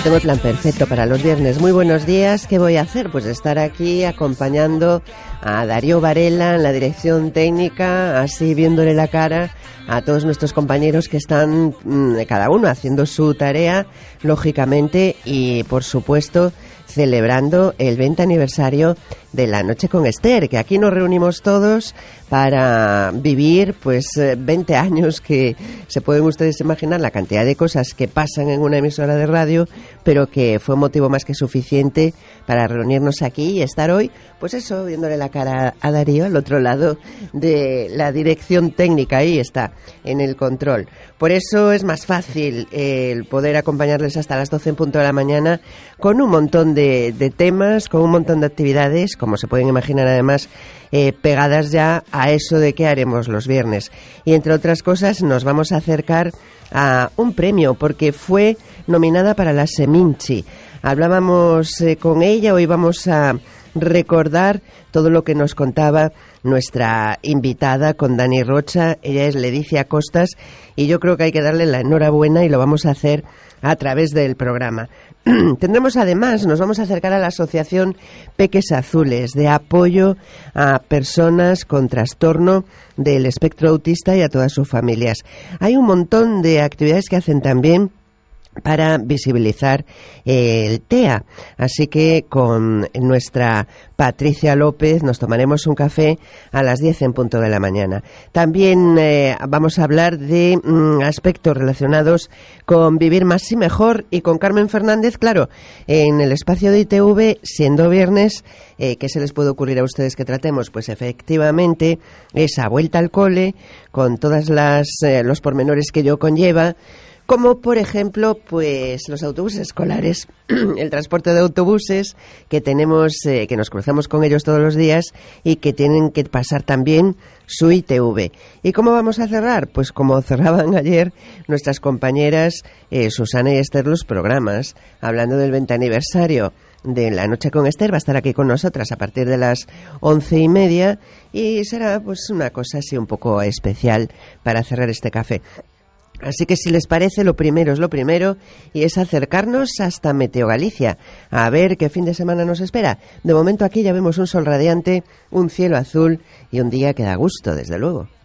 tengo el plan perfecto para los viernes. Muy buenos días. ¿Qué voy a hacer? Pues estar aquí acompañando a Darío Varela en la dirección técnica, así viéndole la cara a todos nuestros compañeros que están cada uno haciendo su tarea, lógicamente, y por supuesto celebrando el 20 aniversario de La Noche con Esther, que aquí nos reunimos todos para vivir pues 20 años, que se pueden ustedes imaginar la cantidad de cosas que pasan en una emisora de radio, pero que fue motivo más que suficiente para reunirnos aquí y estar hoy, pues eso, viéndole la cara a Darío al otro lado de la dirección técnica. Ahí está, en el control. Por eso es más fácil el poder acompañarles hasta las 12 en punto de la mañana con un montón de temas, con un montón de actividades, como se pueden imaginar, además pegadas ya a eso de qué haremos los viernes. Y entre otras cosas nos vamos a acercar a un premio, porque fue nominada para la Seminci. Hablábamos con ella, hoy vamos a recordar todo lo que nos contaba nuestra invitada con Dani Rocha. Ella es Leticia Costas y yo creo que hay que darle la enhorabuena y lo vamos a hacer a través del programa. Tendremos además, nos vamos a acercar a la asociación Peques Azules, de apoyo a personas con trastorno del espectro autista y a todas sus familias. Hay un montón de actividades que hacen también para visibilizar el TEA. Así que con nuestra Patricia López nos tomaremos un café a las 10 en punto de la mañana. También vamos a hablar de aspectos relacionados con Vivir Más y Mejor, y con Carmen Fernández, claro, en el espacio de ITV, siendo viernes, ¿qué se les puede ocurrir a ustedes que tratemos? Pues efectivamente esa vuelta al cole, con todas los pormenores que ello conlleva, como por ejemplo pues los autobuses escolares, el transporte de autobuses que tenemos, que nos cruzamos con ellos todos los días y que tienen que pasar también su ITV. ¿Y cómo vamos a cerrar? Pues como cerraban ayer nuestras compañeras Susana y Esther los programas, hablando del 20 aniversario de La Noche con Esther. Va a estar aquí con nosotras a partir de las 11:30 y será pues una cosa así un poco especial para cerrar este café. Así que si les parece, lo primero es lo primero, y es acercarnos hasta Meteo Galicia, a ver qué fin de semana nos espera. De momento aquí ya vemos un sol radiante, un cielo azul y un día que da gusto, desde luego.